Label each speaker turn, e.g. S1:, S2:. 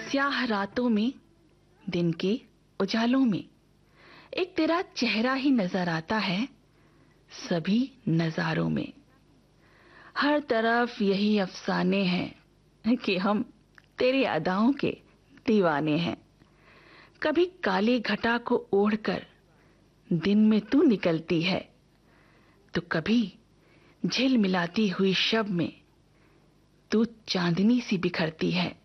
S1: स्याह रातों में, दिन के उजालों में एक तेरा चेहरा ही नजर आता है सभी नजारों में। हर तरफ यही अफसाने हैं कि हम तेरी अदाओं के दीवाने हैं। कभी काली घटा को ओढ़कर दिन में तू निकलती है, तो कभी झिलमिलाती हुई शब में तू चांदनी सी बिखरती है।